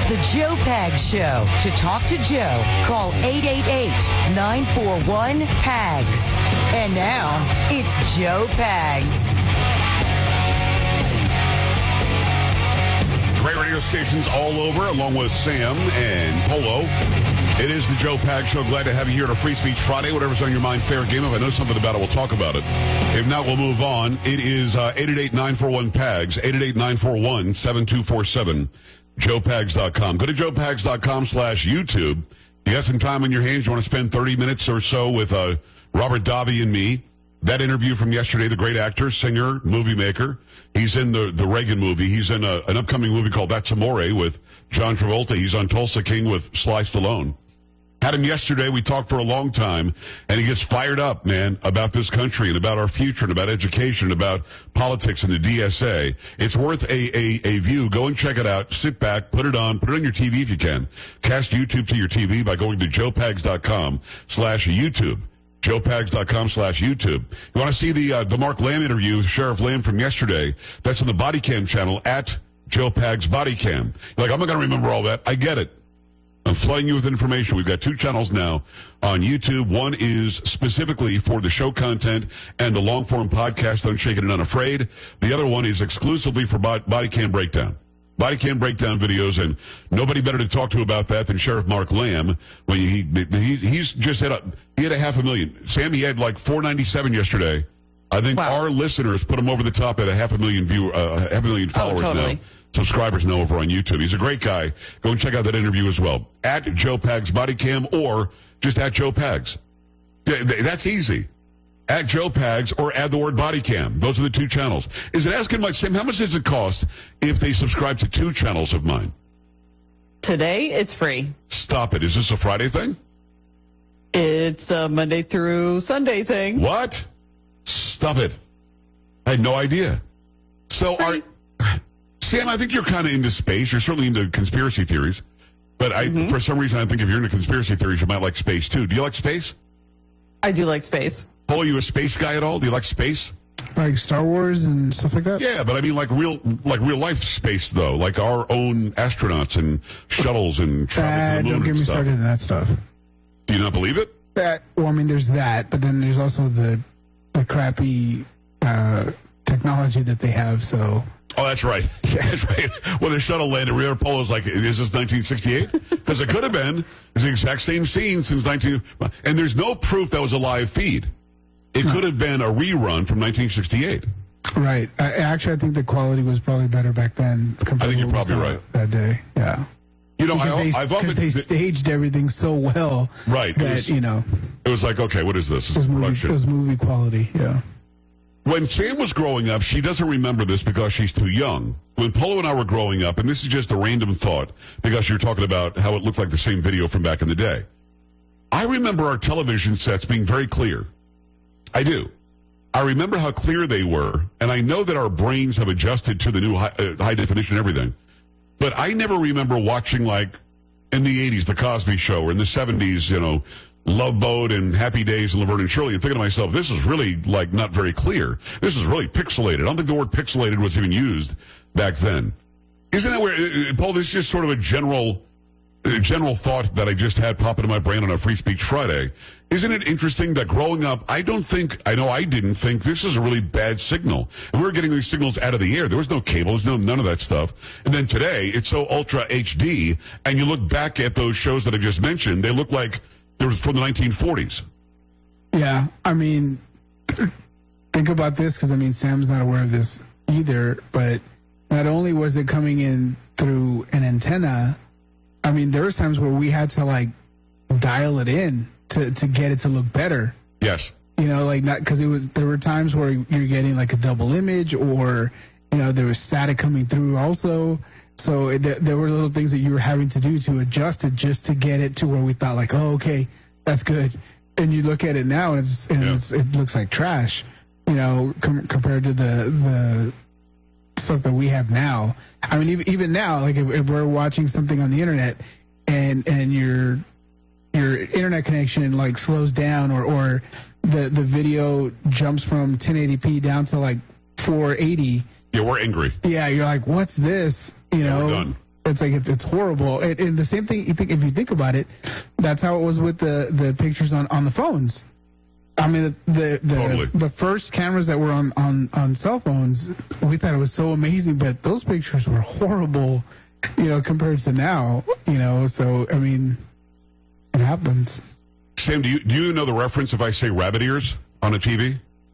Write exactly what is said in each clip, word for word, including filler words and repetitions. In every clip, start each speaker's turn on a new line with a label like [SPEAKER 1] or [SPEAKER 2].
[SPEAKER 1] The Joe Pags Show. To talk to Joe, call eight eight eight, nine four one, P A G S. And now, it's Joe Pags.
[SPEAKER 2] Great radio stations all over, along with Sam and Polo. It is the Joe Pags Show. Glad to have you here on a Free Speech Friday. Whatever's on your mind, fair game. If I know something about it, we'll talk about it. If not, we'll move on. It is uh, eight eight eight, nine four one, P A G S, eight eight eight, nine four one, seven two four seven. joe pags dot com. Go to joe pags dot com slash YouTube. You got some time on your hands. You want to spend thirty minutes or so with uh, Robert Davi and me. That interview from yesterday, the great actor, singer, movie maker. He's in the, the Reagan movie. He's in a, an upcoming movie called That's Amore with John Travolta. He's on Tulsa King with Sly Stallone. Had him yesterday. We talked for a long time, and he gets fired up, man, about this country and about our future and about education and about politics and the D S A. It's worth a, a, a view. Go and check it out. Sit back, put it on, put it on your T V if you can. Cast YouTube to your T V by going to joe pags dot com slash YouTube. joe pags dot com slash YouTube. You want to see the uh, the Mark Lamb interview with Sheriff Lamb from yesterday? That's on the Body Cam channel at Joe Pags Body Cam. You're like, I'm not going to remember all that. I get it. I'm flooding you with information. We've got two channels now on YouTube. One is specifically for the show content and the long-form podcast, Unshaken and Unafraid. The other one is exclusively for Body Cam Breakdown. Body Cam Breakdown videos, and nobody better to talk to about that than Sheriff Mark Lamb. When he, he he's just had a he had a half a million. Sam, he had like four ninety-seven yesterday. I think
[SPEAKER 3] wow.
[SPEAKER 2] Our listeners put him over the top at a half a million view, uh, half a million followers
[SPEAKER 3] oh, totally.
[SPEAKER 2] now. Subscribers now over on YouTube. He's a great guy. Go and check out that interview as well at Joe Pags Body Cam or just at Joe Pags. That's easy. At Joe Pags or add the word Body Cam. Those are the two channels. Is it asking my Sam, how much does it cost if they subscribe to two channels of mine?
[SPEAKER 3] Today, it's free.
[SPEAKER 2] Stop it. Is this a Friday thing?
[SPEAKER 3] It's a Monday through Sunday thing.
[SPEAKER 2] What? Stop it. I had no idea. So
[SPEAKER 3] free.
[SPEAKER 2] are Sam, I think you're kind of into space. You're certainly into conspiracy theories. But I, mm-hmm. for some reason, I think if you're into conspiracy theories, you might like space, too. Do you like space?
[SPEAKER 3] I do like space.
[SPEAKER 2] Paul, are you a space guy at all? Do you like space?
[SPEAKER 4] Like Star Wars and stuff like that?
[SPEAKER 2] Yeah, but I mean like real like real life space, though. Like our own astronauts and shuttles and travel to the moon
[SPEAKER 4] Don't get me
[SPEAKER 2] and stuff.
[SPEAKER 4] started on that stuff.
[SPEAKER 2] Do you not believe it?
[SPEAKER 4] That, well, I mean, there's that, but then there's also the, the crappy uh, technology that they have, so...
[SPEAKER 2] Oh, that's right. That's right. When the shuttle landed, Rio Polo's like, is this nineteen sixty-eight? Because it could have been. It's the exact same scene since nineteen... And there's no proof that was a live feed. It could have been a rerun from nineteen sixty-eight.
[SPEAKER 4] Right. I, actually, I think the quality was probably better back then.
[SPEAKER 2] I think you're probably right.
[SPEAKER 4] That day, yeah.
[SPEAKER 2] You know,
[SPEAKER 4] because
[SPEAKER 2] I,
[SPEAKER 4] they,
[SPEAKER 2] I've often...
[SPEAKER 4] they staged everything so well.
[SPEAKER 2] Right.
[SPEAKER 4] That,
[SPEAKER 2] it was,
[SPEAKER 4] you know...
[SPEAKER 2] It was like, okay, what is this?
[SPEAKER 4] It was, movie, it was movie quality, yeah.
[SPEAKER 2] When Sam was growing up, she doesn't remember this because she's too young. When Polo and I were growing up, and this is just a random thought, because you're talking about how it looked like the same video from back in the day. I remember our television sets being very clear. I do. I remember how clear they were, and I know that our brains have adjusted to the new high, uh, high definition and everything. But I never remember watching, like, in the eighties, The Cosby Show, or in the seventies, you know, Love Boat and Happy Days and Laverne and Shirley, and thinking to myself, this is really, like, not very clear. This is really pixelated. I don't think the word pixelated was even used back then. Isn't that where, uh, Paul, this is just sort of a general, uh, general thought that I just had pop into my brain on a Free Speech Friday. Isn't it interesting that growing up, I don't think, I know I didn't think this is a really bad signal. And we were getting these signals out of the air. There was no cables, no none of that stuff. And then today, it's so ultra H D, and you look back at those shows that I just mentioned, they look like they were from the nineteen forties.
[SPEAKER 4] Yeah, I mean, think about this, because, I mean, Sam's not aware of this either, but not only was it coming in through an antenna, I mean, there was times where we had to, like, dial it in to, to get it to look better.
[SPEAKER 2] Yes.
[SPEAKER 4] You know, like, not because it was, there were times where you're getting like a double image, or, you know, there was static coming through also. So it, there were little things that you were having to do to adjust it just to get it to where we thought, like, oh, okay, that's good. And you look at it now, and, it's, and yeah. it's, it looks like trash, you know, com- compared to the the stuff that we have now. I mean, even, even now, like, if, if we're watching something on the internet, and and your your internet connection like slows down, or or the the video jumps from ten eighty p down to like four eighty.
[SPEAKER 2] Yeah, we're angry.
[SPEAKER 4] Yeah, you're like, what's this? You
[SPEAKER 2] yeah,
[SPEAKER 4] know,
[SPEAKER 2] we're done.
[SPEAKER 4] It's like it's, it's horrible. And, and the same thing. You think if you think about it, that's how it was with the, the pictures on, on the phones. I mean, the the the,
[SPEAKER 2] Totally.
[SPEAKER 4] the first cameras that were on, on, on cell phones, we thought it was so amazing, but those pictures were horrible, you know, compared to now. You know, so I mean, it happens.
[SPEAKER 2] Sam, do you do you know the reference if I say rabbit ears on a T V?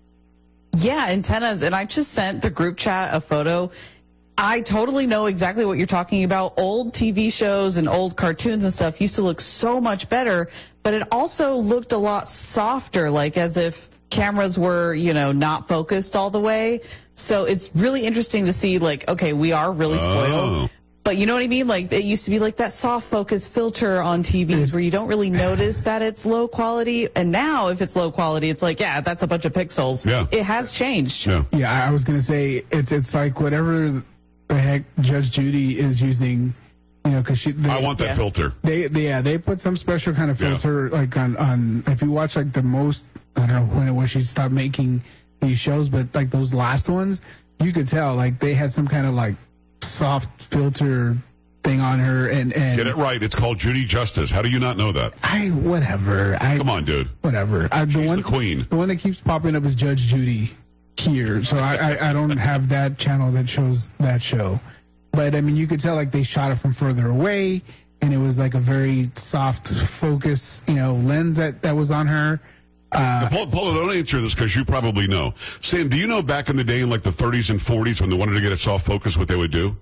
[SPEAKER 3] Yeah, antennas. And I just sent the group chat a photo. I totally know exactly what you're talking about. Old T V shows and old cartoons and stuff used to look so much better, but it also looked a lot softer, like as if cameras were, you know, not focused all the way. So it's really interesting to see, like, okay, we are really spoiled.
[SPEAKER 2] Oh.
[SPEAKER 3] But you know what I mean? Like, it used to be like that soft focus filter on T Vs where you don't really notice that it's low quality. And now, if it's low quality, it's like, yeah, that's a bunch of pixels.
[SPEAKER 2] Yeah.
[SPEAKER 3] It has changed.
[SPEAKER 2] Yeah.
[SPEAKER 4] Yeah, I was gonna say it's it's like whatever the heck Judge Judy is using, you know, because she. They,
[SPEAKER 2] I want that
[SPEAKER 3] Yeah.
[SPEAKER 2] filter.
[SPEAKER 4] They, they yeah they put some special kind of
[SPEAKER 2] Yeah.
[SPEAKER 4] filter like on on if you watch like the most I don't know when it was she stopped making these shows, but like those last ones, you could tell like they had some kind of like soft filter thing on her and and
[SPEAKER 2] Get it right. It's called Judy Justice. How do you not know that?
[SPEAKER 4] I whatever I
[SPEAKER 2] Come on, dude.
[SPEAKER 4] whatever I, the
[SPEAKER 2] She's
[SPEAKER 4] one
[SPEAKER 2] the queen.
[SPEAKER 4] the one that keeps popping up is Judge Judy here, so I, I I don't have that channel that shows that show, but I mean you could tell like they shot it from further away and it was like a very soft focus, you know, lens that that was on her. Uh,
[SPEAKER 2] Paul, Paula, don't answer this because you probably know. Sam, do you know back in the day in like the thirties and forties when they wanted to get a soft focus, what they would do?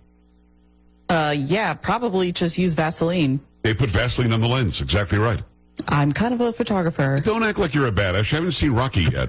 [SPEAKER 3] Uh, yeah, probably just use Vaseline.
[SPEAKER 2] They put Vaseline on the lens. Exactly right.
[SPEAKER 3] I'm kind of a photographer.
[SPEAKER 2] Don't act like you're a badass. You haven't seen Rocky yet.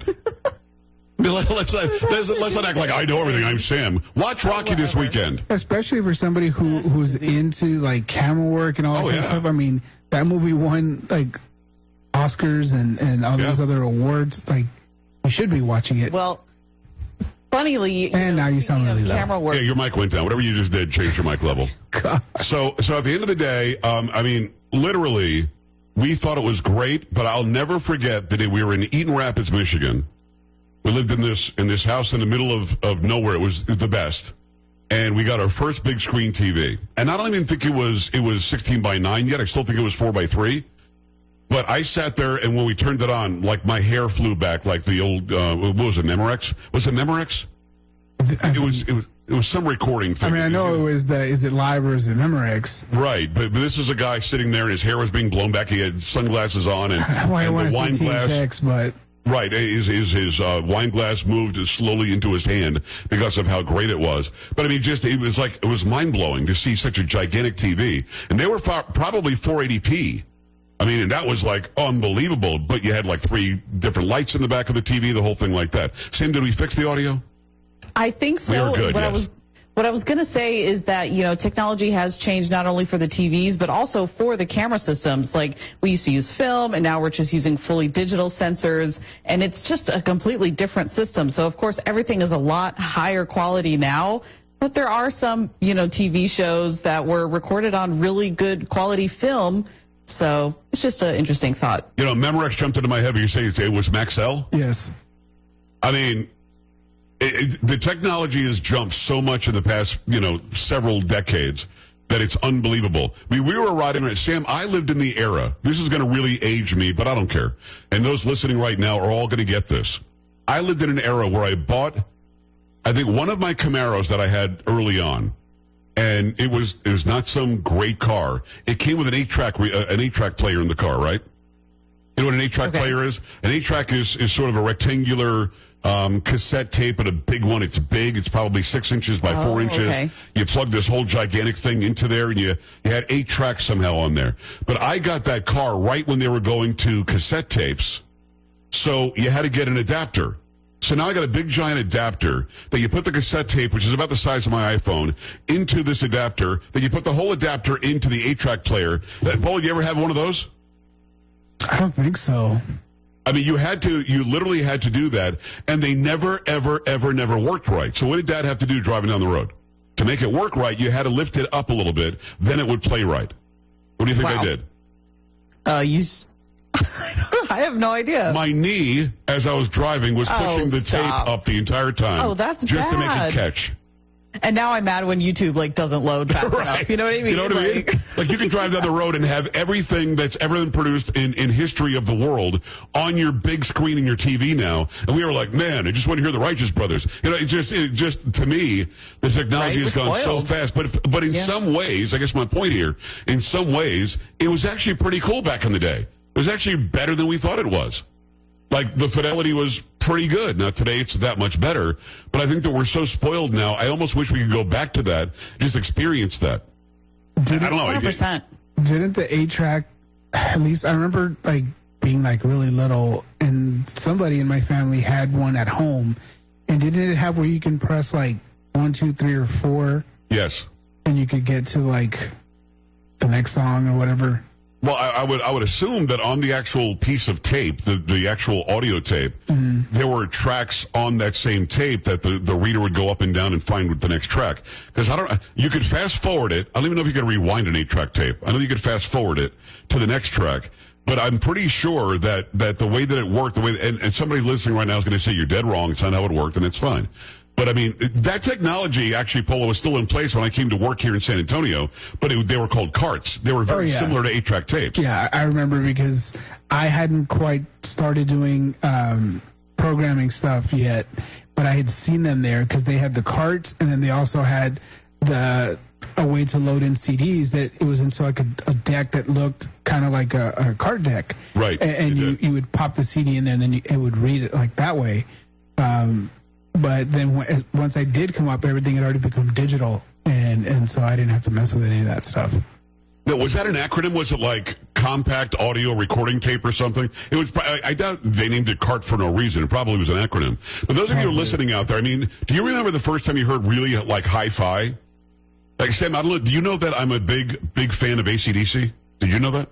[SPEAKER 2] let's, not, let's, let's not act like I know everything. I'm Sam. Watch Rocky this weekend.
[SPEAKER 4] especially for somebody who who's into like camera work and all that
[SPEAKER 2] Oh,
[SPEAKER 4] kind
[SPEAKER 2] yeah.
[SPEAKER 4] of stuff. I mean, that movie won like Oscars and and all these
[SPEAKER 2] Yeah.
[SPEAKER 4] other awards. Like, you should be watching it.
[SPEAKER 3] Well, funnily, you
[SPEAKER 4] And
[SPEAKER 3] know,
[SPEAKER 4] now you sound
[SPEAKER 3] speaking of
[SPEAKER 4] really low.
[SPEAKER 3] camera work.
[SPEAKER 2] Yeah, your mic went down. Whatever you just did, change your mic level. So, so at the end of the day, um, I mean, literally, we thought it was great, but I'll never forget that we were in Eaton Rapids, Michigan. We lived in this in this house in the middle of, of nowhere. It was the best, and we got our first big screen T V. And I don't even think it was it was sixteen by nine yet. I still think it was four by three. But I sat there, and when we turned it on, like my hair flew back, like the old uh, what was it, Memorex? Was it Memorex? It was it was it was some recording thing.
[SPEAKER 4] I mean, I know it was the is it live or is it Memorex?
[SPEAKER 2] Right, but, but this is a guy sitting there, and his hair was being blown back. He had sunglasses on, and,
[SPEAKER 4] Well, I
[SPEAKER 2] and
[SPEAKER 4] want
[SPEAKER 2] the
[SPEAKER 4] to
[SPEAKER 2] wine
[SPEAKER 4] say Team
[SPEAKER 2] glass.
[SPEAKER 4] Tex, but
[SPEAKER 2] Right, his his, his uh, wine glass moved slowly into his hand because of how great it was. But I mean, just it was like it was mind blowing to see such a gigantic T V, and they were far, probably four eighty p. I mean, and that was like unbelievable. But you had like three different lights in the back of the T V, the whole thing like that. Sam, did we fix the audio?
[SPEAKER 3] I think so.
[SPEAKER 2] We are good,
[SPEAKER 3] what I
[SPEAKER 2] yes.
[SPEAKER 3] was what I was going to say is that, you know, technology has changed not only for the T Vs, but also for the camera systems. Like, we used to use film, and now we're just using fully digital sensors, and it's just a completely different system. So, of course, everything is a lot higher quality now, but there are some, you know, T V shows that were recorded on really good quality film. So it's just an interesting thought.
[SPEAKER 2] You know, Memorex jumped into my head. But you say it was Maxell?
[SPEAKER 4] yes.
[SPEAKER 2] I mean, it, it, the technology has jumped so much in the past, you know, several decades that it's unbelievable. We, we were riding, Sam, I lived in the era. This is going to really age me, but I don't care. And those listening right now are all going to get this. I lived in an era where I bought, I think, one of my Camaros that I had early on. And it was it was not some great car. It came with an eight-track re, uh, an eight-track player in the car, right? You know what an eight-track
[SPEAKER 3] Okay.
[SPEAKER 2] player is? An eight-track is, is sort of a rectangular um, cassette tape, and a big one. It's big. It's probably six inches by
[SPEAKER 3] Oh,
[SPEAKER 2] four inches.
[SPEAKER 3] okay.
[SPEAKER 2] You plug this whole gigantic thing into there, and you, you had eight tracks somehow on there. But I got that car right when they were going to cassette tapes, so you had to get an adapter. So now I got a big giant adapter that you put the cassette tape, which is about the size of my iPhone, into this adapter. Then you put the whole adapter into the eight-track player. That, Paul, you ever have one of those?
[SPEAKER 4] I don't think so.
[SPEAKER 2] I mean, you had to, you literally had to do that, and they never, ever, ever, never worked right. So what did Dad have to do driving down the road? To make it work right, you had to lift it up a little bit, then it would play right. What do you think
[SPEAKER 3] Wow.
[SPEAKER 2] I did?
[SPEAKER 3] Uh, you, s- I have no idea.
[SPEAKER 2] My knee, as I was driving, was
[SPEAKER 3] Oh,
[SPEAKER 2] pushing the
[SPEAKER 3] stop.
[SPEAKER 2] tape up the entire time.
[SPEAKER 3] Oh, that's
[SPEAKER 2] just to make
[SPEAKER 3] bad.
[SPEAKER 2] it catch.
[SPEAKER 3] And now I'm mad when YouTube like doesn't load fast
[SPEAKER 2] Right.
[SPEAKER 3] enough. You know what I mean?
[SPEAKER 2] You know what I mean?
[SPEAKER 3] Like,
[SPEAKER 2] Like you can drive down the road and have everything that's ever been produced in, in history of the world on your big screen in your T V now. And we were like, man, I just want to hear the Righteous Brothers. You know, it just, it just to me, the technology
[SPEAKER 3] Right,
[SPEAKER 2] has
[SPEAKER 3] we're
[SPEAKER 2] gone
[SPEAKER 3] spoiled.
[SPEAKER 2] so fast. But, but in
[SPEAKER 3] Yeah.
[SPEAKER 2] some ways, I guess my point here, in some ways, it was actually pretty cool back in the day. It was actually better than we thought it was. Like, the fidelity was pretty good. Now, today it's that much better. But I think that we're so spoiled now, I almost wish we could go back to that, just experience that. I don't know.
[SPEAKER 3] one hundred percent.
[SPEAKER 4] Didn't the eight track, at least I remember like being like really little, and somebody in my family had one at home, and didn't it have where you can press like one, two, three, or four,
[SPEAKER 2] Yes.
[SPEAKER 4] and you could get to like the next song or whatever?
[SPEAKER 2] Well, I, I would I would assume that on the actual piece of tape, the, the actual audio tape, mm-hmm. there were tracks on that same tape that the, the reader would go up and down and find the next track. Because I don't, you could fast forward it. I don't even know if you could rewind an eight track tape. I know you could fast forward it to the next track. But I'm pretty sure that, that the way that it worked, the way and, and somebody listening right now is going to say you're dead wrong. It's not how it worked, and it's fine. But, I mean, that technology, actually, Polo, was still in place when I came to work here in San Antonio, but it, they were called carts. They were very
[SPEAKER 4] Oh, yeah.
[SPEAKER 2] similar to eight track tapes.
[SPEAKER 4] Yeah, I remember because I hadn't quite started doing um, programming stuff yet, but I had seen them there because they had the carts, and then they also had the a way to load in C Ds that it was into like a, a deck that looked kind of like a, a card deck.
[SPEAKER 2] Right.
[SPEAKER 4] And, and you, you would pop the C D in there, and then you, it would read it like that way. Um, but then when, once I did come up, everything had already become digital, and, and so I didn't have to mess with any of that stuff.
[SPEAKER 2] No, was that an acronym? Was it like compact audio recording tape or something? It was. I, I doubt they named it CART for no reason. It probably was an acronym. But those of you who are listening out there, I mean, do you remember the first time you heard really like hi-fi? Like Sam, I don't know. Do you know that I'm a big, big fan of A C D C? Did you know that?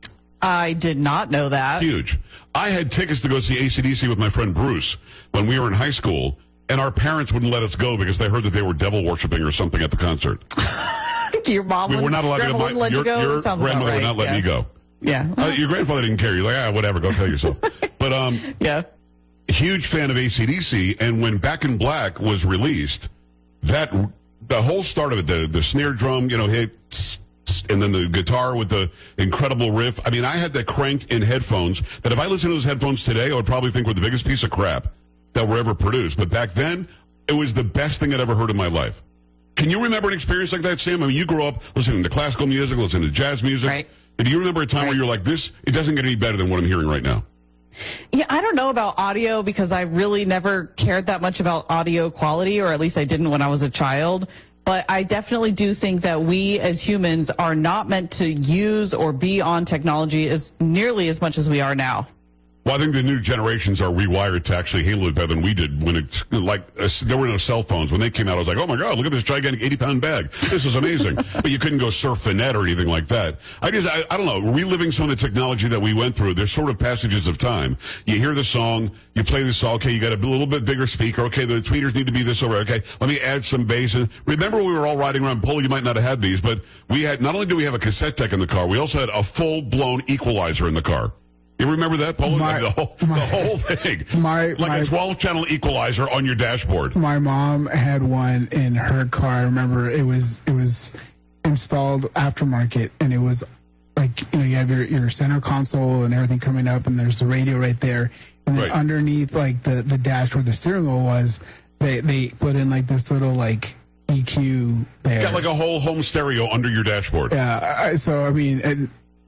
[SPEAKER 3] I did not know that.
[SPEAKER 2] Huge. I had tickets to go see A C D C with my friend Bruce when we were in high school, and our parents wouldn't let us go because they heard that they were devil worshipping or something at the concert.
[SPEAKER 3] Your mom
[SPEAKER 2] We were not allowed to
[SPEAKER 3] grandma
[SPEAKER 2] go.
[SPEAKER 3] wouldn't
[SPEAKER 2] My,
[SPEAKER 3] let
[SPEAKER 2] your
[SPEAKER 3] you go?
[SPEAKER 2] your
[SPEAKER 3] Sounds about
[SPEAKER 2] grandmother would
[SPEAKER 3] right.
[SPEAKER 2] not let
[SPEAKER 3] yeah.
[SPEAKER 2] me go.
[SPEAKER 3] Yeah.
[SPEAKER 2] Uh, your grandfather didn't care. You're like, ah, whatever, go kill yourself. But um,
[SPEAKER 3] yeah.
[SPEAKER 2] huge fan of A C D C, and when Back in Black was released, that the whole start of it, the the snare drum, you know, hit, and then the guitar with the incredible riff. I mean, I had that cranked in headphones that if I listened to those headphones today, I would probably think were the biggest piece of crap that were ever produced. But back then, it was the best thing I'd ever heard in my life. Can you remember an experience like that, Sam? I mean, you grew up listening to classical music, listening to jazz music.
[SPEAKER 3] Right.
[SPEAKER 2] Do you remember a time
[SPEAKER 3] Right.
[SPEAKER 2] where you're like, this, it doesn't get any better than what I'm hearing right now?
[SPEAKER 3] Yeah, I don't know about audio because I really never cared that much about audio quality, or at least I didn't when I was a child. But I definitely do think that we as humans are not meant to use or be on technology as nearly as much as we are now.
[SPEAKER 2] Well, I think the new generations are rewired to actually handle it better than we did when it's like uh, there were no cell phones. When they came out, I was like, oh my God, look at this gigantic eighty pound bag. This is amazing. But you couldn't go surf the net or anything like that. I just, I, I don't know, reliving some of the technology that we went through, there's sort of passages of time. You hear the song, you play the song, okay, you got a little bit bigger speaker. Okay, the tweeters need to be this over. Okay, let me add some bass. And remember when we were all riding around Polo, you might not have had these, but we had, not only do we have a cassette deck in the car, we also had a full blown equalizer in the car. You remember that, Polo?
[SPEAKER 4] My-
[SPEAKER 2] the, whole,
[SPEAKER 4] my-
[SPEAKER 2] the whole thing.
[SPEAKER 4] My-
[SPEAKER 2] like
[SPEAKER 4] my-
[SPEAKER 2] a twelve channel equalizer on your dashboard.
[SPEAKER 4] My mom had one in her car. I remember it was it was installed aftermarket, and it was like, you know, you have your, your center console and everything coming up, and there's the radio right there, and then
[SPEAKER 2] Right.
[SPEAKER 4] underneath like the the dash where the steering wheel was, they they put in like this little like E Q there.
[SPEAKER 2] Got like a whole home stereo under your dashboard.
[SPEAKER 4] Yeah, I, so I mean, and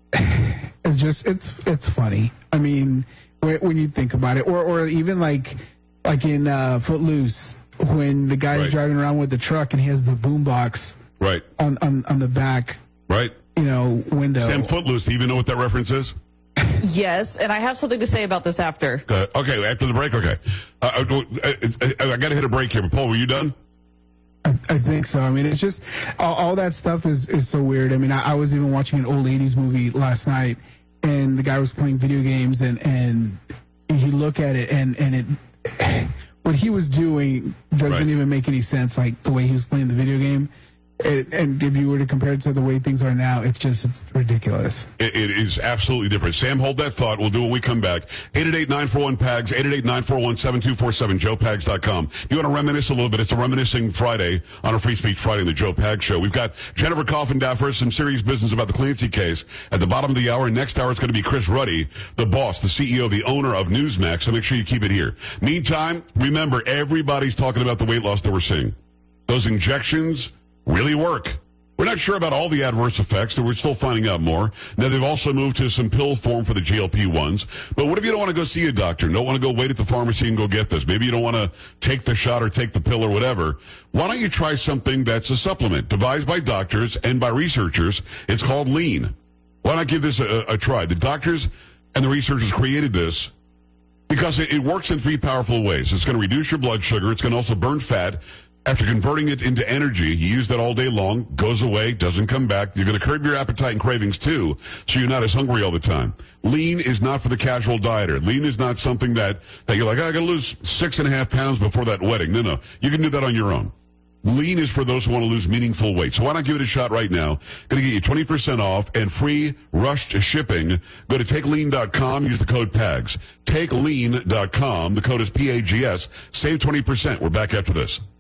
[SPEAKER 4] it's just it's it's funny. I mean, when, when you think about it, or or even like like in uh, Footloose, when the guy's
[SPEAKER 2] Right.
[SPEAKER 4] driving around with the truck and he has the boombox
[SPEAKER 2] Right,
[SPEAKER 4] on, on on the back,
[SPEAKER 2] right.
[SPEAKER 4] you know, window.
[SPEAKER 2] Sam Footloose, do you even know what that reference is?
[SPEAKER 3] Yes, and I have something to say about this after.
[SPEAKER 2] Uh, okay, after the break, okay. Uh, uh, uh, uh, I got to hit a break here, but Paul, were you done?
[SPEAKER 4] I, I think so. I mean, it's just all, all that stuff is, is so weird. I mean, I, I was even watching an old eighties movie last night, and the guy was playing video games, and, and you look at it, and, and it what he was doing doesn't
[SPEAKER 2] Right.
[SPEAKER 4] even make any sense, like the way he was playing the video game. it, and if you were to compare it to the way things are now, it's just it's ridiculous.
[SPEAKER 2] It, it is absolutely different. Sam, hold that thought. We'll do it when we come back. eight eight eight, nine four one, P A G S, eight eight eight, nine four one, seven two four seven, joe pags dot com. You want to reminisce a little bit? It's a Reminiscing Friday on a Free Speech Friday in the Joe Pags Show. We've got Jennifer Coffindaffer, some serious business about the Clancy case at the bottom of the hour. Next hour, it's going to be Chris Ruddy, the boss, the C E O, the owner of Newsmax. So make sure you keep it here. Meantime, remember, everybody's talking about the weight loss that we're seeing. Those injections really work. We're not sure about all the adverse effects, so we're still finding out more. Now, they've also moved to some pill form for the G L P ones. But what if you don't want to go see a doctor, don't want to go wait at the pharmacy and go get this? Maybe you don't want to take the shot or take the pill or whatever. Why don't you try something that's a supplement devised by doctors and by researchers? It's called Lean. Why not give this a, a try? The doctors and the researchers created this because it, it works in three powerful ways. It's going to reduce your blood sugar. It's going to also burn fat. After converting it into energy, you use that all day long, goes away, doesn't come back. You're going to curb your appetite and cravings too, so you're not as hungry all the time. Lean is not for the casual dieter. Lean is not something that, that you're like, oh, I got to lose six and a half pounds before that wedding. No, no. You can do that on your own. Lean is for those who want to lose meaningful weight. So why not give it a shot right now? Going to get you twenty percent off and free rushed shipping. Go to take lean dot com. Use the code P A G S. take lean dot com. The code is P A G S. Save twenty percent. We're back after this.